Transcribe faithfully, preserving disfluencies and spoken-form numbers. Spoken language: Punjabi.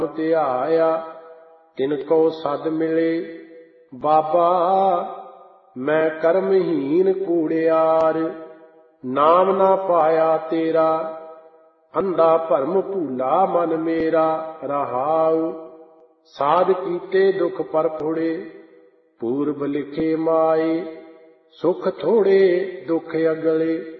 ਧਿਆਇਆ ਤਿਨ ਕੋ ਸਦ ਮਿਲੇ। ਬਾਬਾ ਮੈਂ ਕਰਮਹੀਨ ਕੂੜਿਆਰ, ਨਾਮ ਨਾ ਪਾਇਆ ਤੇਰਾ, ਅੰਧਾ ਭਰਮ ਭੂਲਾ ਮਨ ਮੇਰਾ। ਰਹਾਉ ਸਾਧ ਕੀਤੇ ਦੁਖ ਪਰ ਫੋੜੇ, ਪੂਰਬ ਲਿਖੇ ਮਾਏ, ਸੁਖ ਥੋੜੇ ਦੁਖ ਅਗਲੇ।